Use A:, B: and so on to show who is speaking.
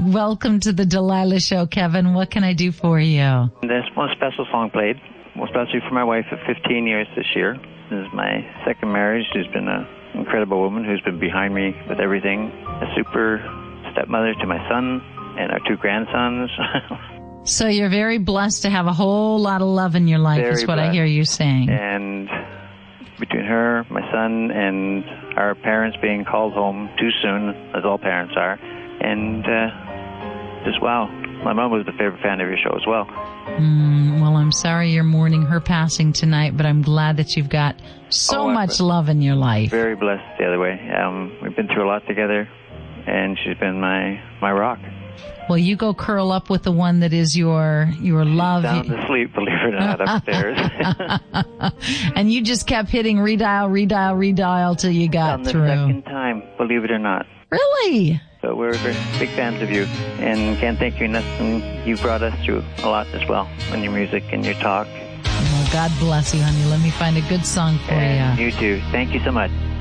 A: Welcome to the Delilah Show, Kevin. What can I do for you?
B: There's one special song played, especially for my wife of 15 years this year. This is my second marriage. She's been an incredible woman who's been behind me with everything. A super stepmother to my son and our 2 grandsons.
A: So you're very blessed to have a whole lot of love in your life, is what I hear you saying.
B: And between her, my son, and our parents being called home too soon, as all parents are, and just wow. My mom was a favorite fan of your show as well.
A: Well, I'm sorry you're mourning her passing tonight, but I'm glad that you've got so much love in your life.
B: Very blessed the other way. We've been through a lot together, and she's been my rock.
A: Well, you go curl up with the one that is your love.
B: She's sound asleep, believe it or not, upstairs.
A: And you just kept hitting redial till you got through.
B: On the second time, believe it or not.
A: Really?
B: So we're very big fans of you, and can't thank you enough. And you brought us through a lot as well, in your music and your talk.
A: Well, God bless you, honey. Let me find a good song for you.
B: You too. Thank you so much.